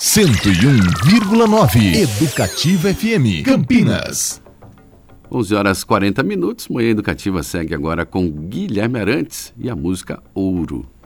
101,9 Educativa FM Campinas. 11h40. Manhã Educativa segue agora com Guilherme Arantes e a música Ouro.